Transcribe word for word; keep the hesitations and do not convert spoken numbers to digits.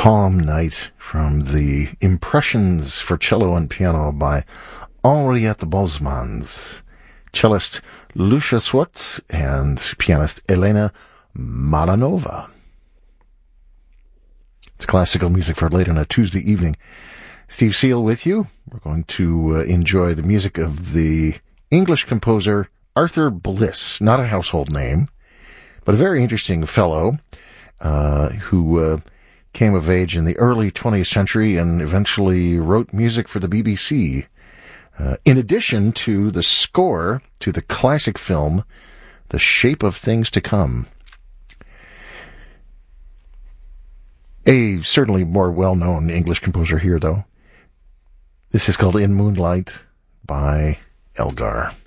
Calm Night from the Impressions for Cello and Piano by Henriette Bosmans, cellist Lucia Swartz, and pianist Elena Malanova. It's classical music for late on a Tuesday evening. Steve Seal with you. We're going to uh, enjoy the music of the English composer Arthur Bliss, not a household name, but a very interesting fellow uh, who uh, came of age in the early twentieth century and eventually wrote music for the B B C, uh, in addition to the score to the classic film The Shape of Things to Come. A certainly more well-known English composer here, though. This is called In Moonlight by Elgar.